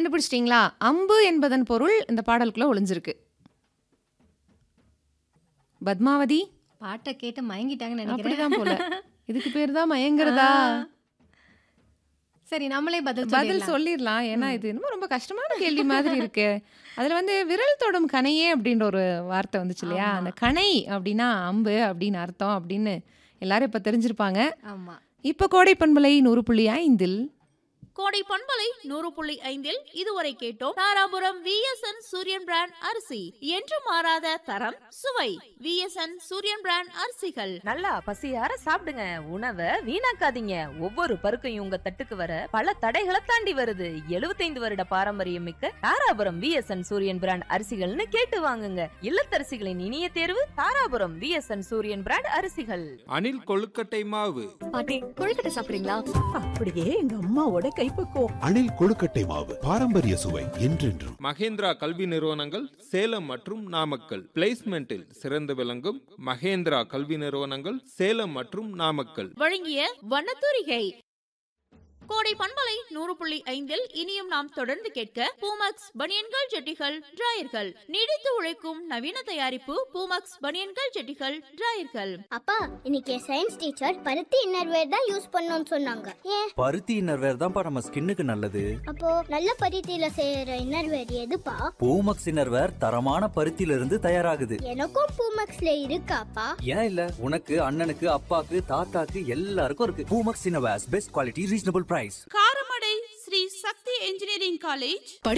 கண்டுபிடிச்சிட்டீங்களா? அம்பு என்பதன் பொருள் இந்த பாடலுக்குள்ள ஒளிஞ்சிருக்கு. பத்மாவதி? பாட்ட கேட்டு மயங்கிட்டாங்கன்னு நினைக்கிறேன். அப்படிதான் போல. இதுக்கு பேர் தான் மயங்குறதா? சரி, நம்மளே பதில் பதில் சொல்லிடலாம். ஏன்னா இது என்னமோ ரொம்ப கஷ்டமான கேள்வி மாதிரி இருக்கு. அதுல வந்து விரல் தொடும் கணையே அப்படின்ற ஒரு வார்த்தை வந்துச்சு இல்லையா? ஆமா. அந்த கணை அப்படின்னா அம்பு அப்படின்னு அர்த்தம் அப்படின்னு எல்லாரும் இப்ப தெரிஞ்சிருப்பாங்க. ஆமா. இப்ப கோடை பண்பலை 100.5 கோடை பண்பலை 100.5 இதுவரை கேட்டோம். தாராபுரம் விஎஸ்என் சூரியன் பிராண்ட் அரிசி என்று மாறாத தரம் சுவை. விஎஸ்என் சூரியன் பிராண்ட் அரிசிகள். நல்லா பசியார சாப்பிடுங்க, உணவை வீணாக்காதீங்க. ஒவ்வொரு பருக்கையும் உங்க தட்டுக்கு வர பல தடைகளை தாண்டி வருது. 75 வருட பாரம்பரியம் மிக்க தாராபுரம் விஎஸ்என் சூரியன் பிராண்ட் அரிசிகள்னு கேட்டு வாங்குங்க. இல்லத்தரசிகளின் இனிய தேர்வு தாராபுரம் விஎஸ்என் சூரியன் பிராண்ட் அரிசிகள். அணில் கொழுக்கட்டை மாவு. பாட்டி கொழுக்கட்டை சாப்பிடுறீங்களா? அப்படியே எங்க அம்மாவோட கைப்பக்குவம். அணில் கொழுக்கட்டை மாவு, பாரம்பரிய சுவை என்றென்றும். மகேந்திரா கல்வி நிறுவனங்கள் சேலம் மற்றும் நாமக்கல். பிளேஸ்மெண்டில் சிறந்து விளங்கும் மகேந்திரா கல்வி நிறுவனங்கள் சேலம் மற்றும் நாமக்கல் வழங்கிய வண்ணத்தூரிகை. கோடை பண்பலை 100.5 இனியும் நாம் தொடர்ந்து கேட்க பூமக்ஸ் பனியன்கள் ஜெட்டிகள் டிராயர்கள். நீடித்து உழைக்கும் நவீன தயாரிப்பு பூமக்ஸ் பனியன்கள் ஜெட்டிகள் டிராயர்கள். அப்பா, இன்னைக்கு சயின்ஸ் டீச்சர் பருத்தி இன்னர்வேர் தான் யூஸ் பண்ணணும்னு சொன்னாங்க. ஏன்? பருத்தி இன்னர்வேர் தான்ப்பா நம்ம ஸ்கின்னுக்கு நல்லது. அப்போ நல்ல பருத்தியில செய்யற இன்னர்வேர் எதுப்பா? பூமக்ஸ் இன்னர்வேர் தரமான பருத்தியில இருந்து தயாராகுது. எனக்கும் பூமக்ஸ்ல இருக்காப்பா? ஏன் இல்ல, உனக்கு அண்ணனுக்கு அப்பாக்கு தாத்தாக்கு எல்லாருக்கும் இருக்கு. Poomex innerwear best quality reasonable price. Karamadai Sri சக்தி இன்ஜினியரிங் காலேஜ்.